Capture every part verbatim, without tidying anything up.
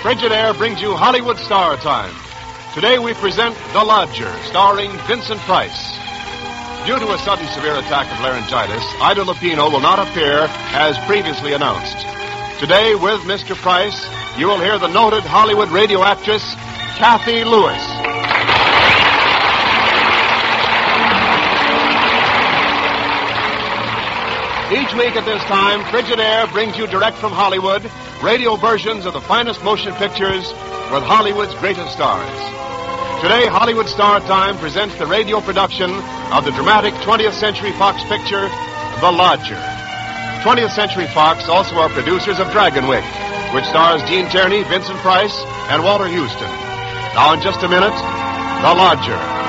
Frigidaire brings you Hollywood Star Time. Today we present The Lodger, starring Vincent Price. Due to a sudden severe attack of laryngitis, Ida Lupino will not appear as previously announced. Today, with Mister Price, you will hear the noted Hollywood radio actress, Cathy Lewis. Each week at this time, Frigidaire brings you direct from Hollywood radio versions of the finest motion pictures with Hollywood's greatest stars. Today, Hollywood Star Time presents the radio production of the dramatic twentieth Century Fox picture, The Lodger. twentieth Century Fox also are producers of Dragonwick, which stars Gene Tierney, Vincent Price, and Walter Houston. Now, in just a minute, The Lodger.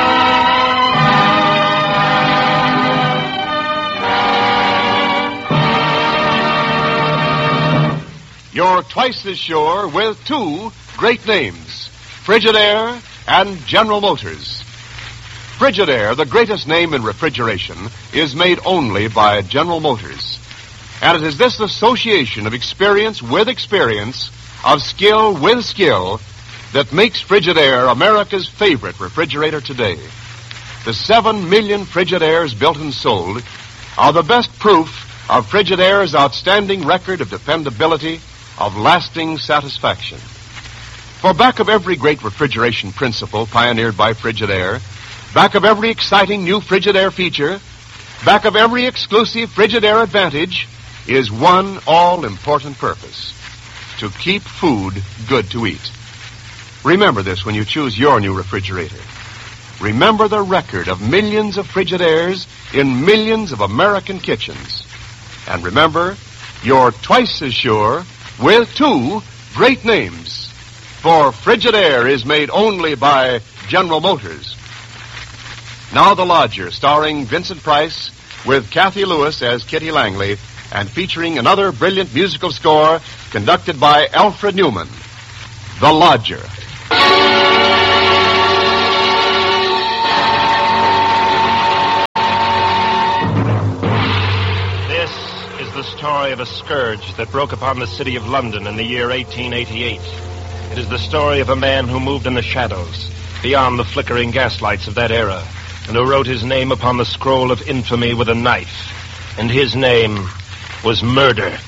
You're twice as sure with two great names, Frigidaire and General Motors. Frigidaire, the greatest name in refrigeration, is made only by General Motors. And it is this association of experience with experience, of skill with skill, that makes Frigidaire America's favorite refrigerator today. The seven million Frigidaires built and sold are the best proof of Frigidaire's outstanding record of dependability, of lasting satisfaction. For back of every great refrigeration principle pioneered by Frigidaire, back of every exciting new Frigidaire feature, back of every exclusive Frigidaire advantage, is one all-important purpose: to keep food good to eat. Remember this when you choose your new refrigerator. Remember the record of millions of Frigidaires in millions of American kitchens. And remember, you're twice as sure with two great names. For Frigidaire is made only by General Motors. Now The Lodger, starring Vincent Price, with Cathy Lewis as Kitty Langley, and featuring another brilliant musical score conducted by Alfred Newman. The Lodger. The story of a scourge that broke upon the city of London in the year eighteen eighty-eight. It is the story of a man who moved in the shadows, beyond the flickering gaslights of that era, and who wrote his name upon the scroll of infamy with a knife. And his name was Murder.